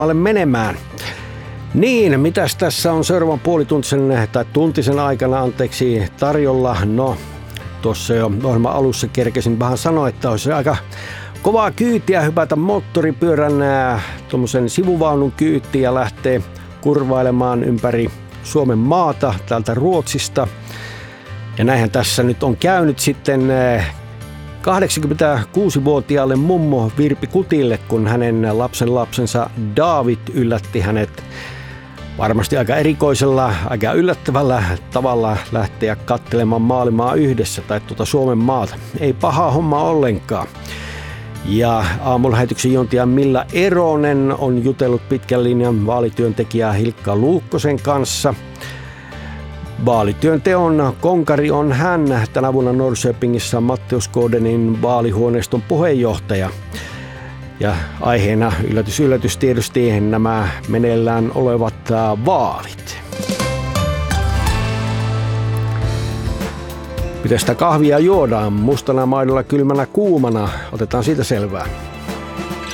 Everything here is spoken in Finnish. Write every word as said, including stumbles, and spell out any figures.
alle menemään. Niin, mitäs tässä on seuraavan puolituntisen tai tuntisen aikana anteeksi tarjolla? No, tuossa jo ohjelman alussa kerkesin vähän sanoa, että olisi aika kovaa kyytiä hypätä moottoripyörän tuommoisen sivuvaunun kyytiin ja lähtee kurvailemaan ympäri Suomen maata täältä Ruotsista. Ja näinhän tässä nyt on käynyt sitten kahdeksankymmentäkuusivuotiaalle mummo Virpi Kutille, kun hänen lapsen lapsensa David yllätti hänet varmasti aika erikoisella, aika yllättävällä tavalla lähteä katselemaan maailmaa yhdessä tai tuota Suomen maata. Ei paha homma ollenkaan. Ja aamulähetyksen juontaja Milla Eronen on jutellut pitkän linjan vaalityöntekijä Hilkka Luukkosen kanssa. Vaalityönteon konkari on hän, tänä vuonna Norrköpingissa Matteus Kådenin vaalihuoneiston puheenjohtaja. Ja aiheena yllätys yllätys tietysti nämä meneillään olevat vaalit. Miten sitä kahvia juodaan? Mustana maidolla, kylmänä, kuumana? Otetaan siitä selvää.